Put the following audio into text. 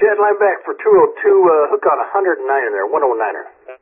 line back for 202, hook on 109er there, 109er.